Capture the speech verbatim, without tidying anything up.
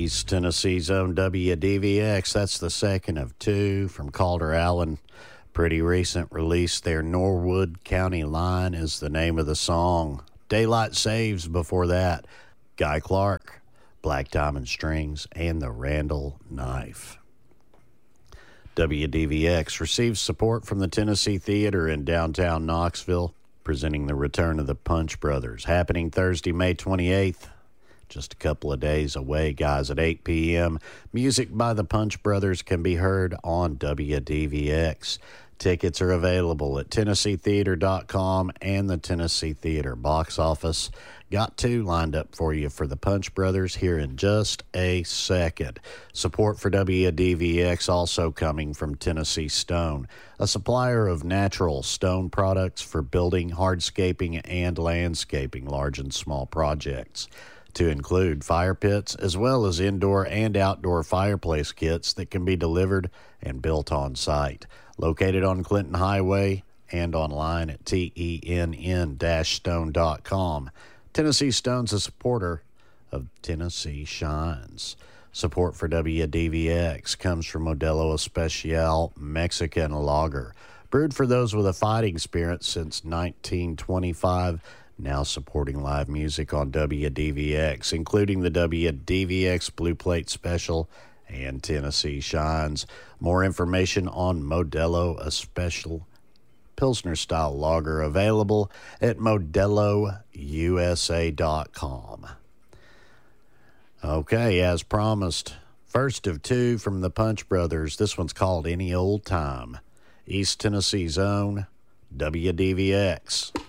East Tennessee's own W D V X. That's the second of two from Calder Allen. Pretty recent release there. Norwood County Line is the name of the song. Daylight Saves before that. Guy Clark, Black Diamond Strings, and the Randall Knife. W D V X receives support from the Tennessee Theater in downtown Knoxville, presenting the return of the Punch Brothers, happening Thursday, May twenty-eighth. Just a couple of days away, guys, at eight p.m. Music by the Punch Brothers can be heard on W D V X. Tickets are available at Tennessee Theater dot com and the Tennessee Theater box office. Got two lined up for you for the Punch Brothers here in just a second. Support for W D V X also coming from Tennessee Stone, a supplier of natural stone products for building, hardscaping, and landscaping large and small projects, to include fire pits as well as indoor and outdoor fireplace kits that can be delivered and built on site. Located on Clinton Highway and online at T E N N stone dot com. Tennessee Stone's a supporter of Tennessee Shines. Support for W D V X comes from Modelo Especial Mexican Lager. Brewed for those with a fighting spirit since nineteen twenty-five, now supporting live music on W D V X, including the W D V X Blue Plate Special and Tennessee Shines. More information on Modelo Especial Pilsner-style lager available at modelo U S A dot com. Okay, as promised, first of two from the Punch Brothers. This one's called Any Old Time. East Tennessee's own W D V X.